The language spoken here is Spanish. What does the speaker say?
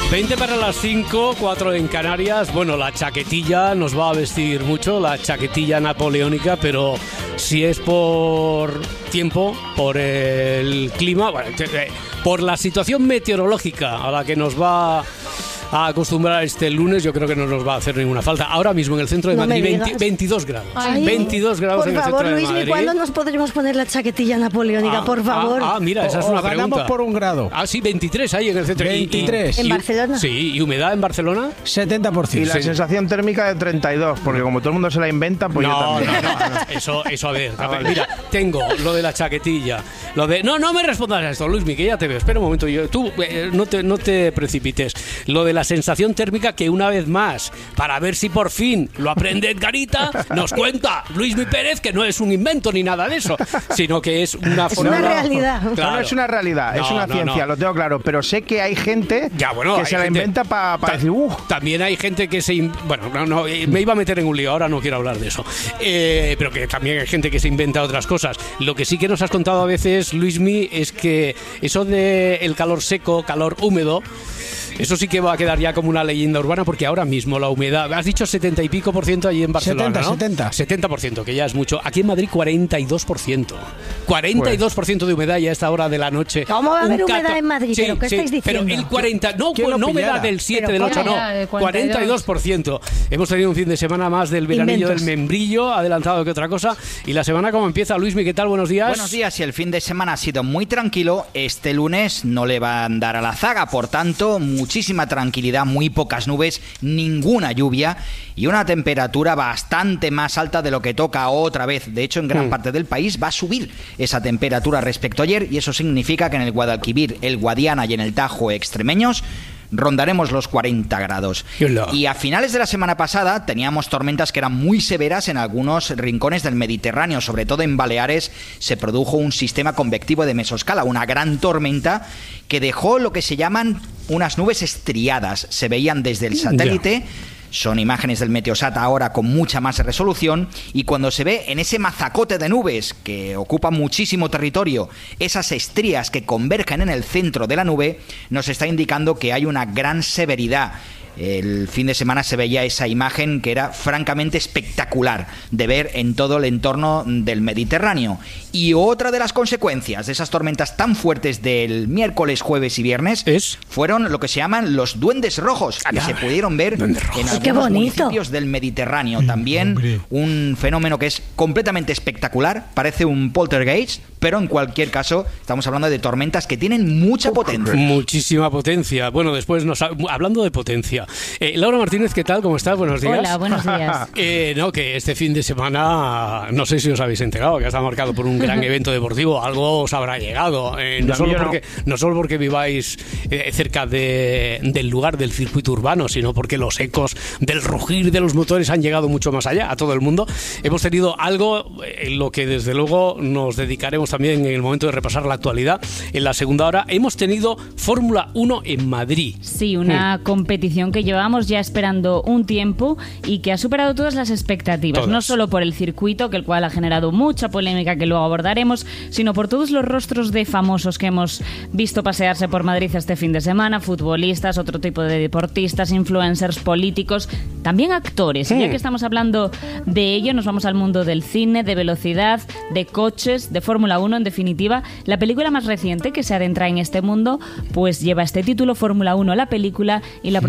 20 para las 5, 4 en Canarias. Bueno, la chaquetilla nos va a vestir mucho, la chaquetilla napoleónica, pero si es por tiempo, por el clima, bueno, por la situación meteorológica a la que nos va a acostumbrar este lunes, yo creo que no nos va a hacer ninguna falta. Ahora mismo en el centro de Madrid, 22 grados. Ay, 22 grados en el centro de Madrid. Por favor, Luismi, ¿cuándo nos podremos poner la chaquetilla napoleónica, por favor? Mira, esa es una pregunta. Ganamos por 1 grado. Sí, 23 ahí en el centro. 23. ¿En Barcelona? Sí, ¿y humedad en Barcelona? 70%. Y la sensación térmica de 32, porque como todo el mundo se la inventa, pues yo también. No. Eso, a ver. Mira, tengo lo de la chaquetilla, lo de... No me respondas a esto, Luismi, que ya te veo. Espera un momento, tú no te precipites. Lo de la sensación térmica, que una vez más, para ver si por fin lo aprende Edgarita, nos cuenta Luismi Pérez que no es un invento ni nada de eso, sino que es una fórmula. Es una realidad. Claro. No es una realidad, es una ciencia, lo tengo claro, pero sé que hay gente que se la inventa para decir, También hay gente que se... Bueno, me iba a meter en un lío, ahora no quiero hablar de eso. Pero que también hay gente que se inventa otras cosas. Lo que sí que nos has contado a veces, Luismi, es que eso de el calor seco, calor húmedo, eso sí que va a quedar ya como una leyenda urbana, porque ahora mismo la humedad, has dicho 70 y pico por ciento allí en Barcelona, 70%, que ya es mucho. Aquí en Madrid 42%. 42% de humedad ya a esta hora de la noche. ¿Cómo va a haber humedad en Madrid? ¿Pero qué estáis diciendo? Pero el 40, no humedad del 7, del 8, no. 42%. Hemos tenido un fin de semana más del veranillo del membrillo, adelantado que otra cosa. Y la semana, ¿cómo empieza? Luismi, ¿qué tal? Buenos días. Buenos días, y el fin de semana ha sido muy tranquilo. Este lunes no le va a andar a la zaga, por tanto, muchísima tranquilidad, muy pocas nubes, ninguna lluvia y una temperatura bastante más alta de lo que toca otra vez. De hecho, en gran parte del país va a subir esa temperatura respecto a ayer, y eso significa que en el Guadalquivir, el Guadiana y en el Tajo extremeños rondaremos los 40 grados. Y a finales de la semana pasada teníamos tormentas que eran muy severas en algunos rincones del Mediterráneo, sobre todo en Baleares se produjo un sistema convectivo de mesoscala, una gran tormenta que dejó lo que se llaman unas nubes estriadas, se veían desde el satélite. Son imágenes del Meteosat ahora con mucha más resolución, y cuando se ve en ese mazacote de nubes que ocupa muchísimo territorio, esas estrías que convergen en el centro de la nube, nos está indicando que hay una gran severidad. El fin de semana se veía esa imagen que era francamente espectacular de ver en todo el entorno del Mediterráneo. Y otra de las consecuencias de esas tormentas tan fuertes del miércoles, jueves y viernes fueron lo que se llaman los duendes rojos, que se pudieron ver en algunos municipios del Mediterráneo. También un fenómeno que es completamente espectacular, parece un poltergeist, pero en cualquier caso estamos hablando de tormentas que tienen mucha potencia. Muchísima potencia. Bueno, después hablando de potencia, Laura Martínez, ¿qué tal? ¿Cómo estás? Buenos días. Hola, buenos días. Que este fin de semana, no sé si os habéis enterado, que está marcado por un gran evento deportivo, algo os habrá llegado. No solo porque viváis cerca del lugar del circuito urbano, sino porque los ecos del rugir de los motores han llegado mucho más allá, a todo el mundo. Hemos tenido algo en lo que desde luego nos dedicaremos también en el momento de repasar la actualidad. En la segunda hora hemos tenido Fórmula 1 en Madrid. Sí, una competición que llevábamos ya esperando un tiempo y que ha superado todas las expectativas, no solo por el circuito, que el cual ha generado mucha polémica que luego abordaremos, sino por todos los rostros de famosos que hemos visto pasearse por Madrid este fin de semana, futbolistas, otro tipo de deportistas, influencers, políticos, también actores. Y ya que estamos hablando de ello, nos vamos al mundo del cine, de velocidad, de coches, de Fórmula 1, en definitiva. La película más reciente que se adentra en este mundo, pues lleva este título, Fórmula 1, la película, y la